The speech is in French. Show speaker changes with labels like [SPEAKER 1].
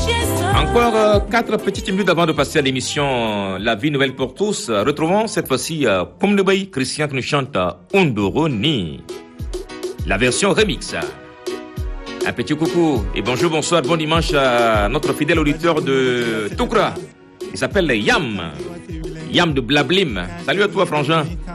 [SPEAKER 1] Encore 4 petites minutes avant de passer à l'émission La vie nouvelle pour tous. Retrouvons cette fois-ci Pomnebay Christian qui nous chante Undoroni. La version remix. Un petit coucou et bonjour, bonsoir, bon dimanche à notre fidèle auditeur de Toukra. Il s'appelle Yam. Yam de Blablim. Salut à toi, frangin.